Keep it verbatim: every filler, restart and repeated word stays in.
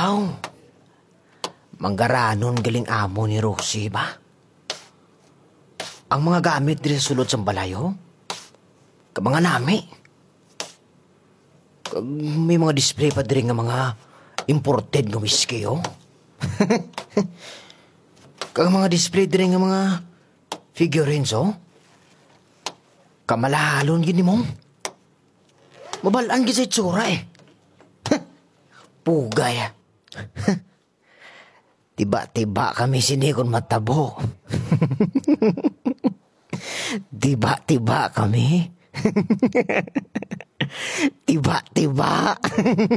Aw, manggaranon galing amo ni Rosie ba? Ang mga gamit diri sa sulod sa balayo? Ka mga nami? Kag may mga display pa diri nga mga imported nga whiskey, oh. Kag mga display diri nga mga figurines, oh. Kamalalon gini mo. Mabalaan gid sa itsura, eh. Pugay. Tiba-tiba kami sini kon matabo. Tiba-tiba kami. Tiba-tiba.